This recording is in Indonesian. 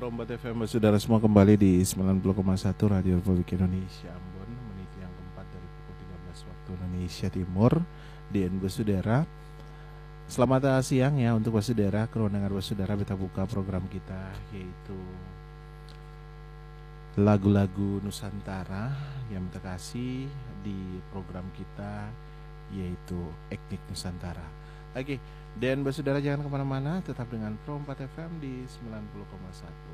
Pro 4 FM, saudara semua kembali di 90,1 Radio Republik Indonesia Ambon. Menit yang keempat dari pukul 13 waktu Indonesia Timur. Di saudara, selamat siang ya untuk saudara. Keronangan saudara, kita buka program kita yaitu lagu-lagu Nusantara yang kita kasih di program kita yaitu Etnik Nusantara. Oke, dan saudara jangan kemana-mana, tetap dengan Pro 4 FM di 90,1.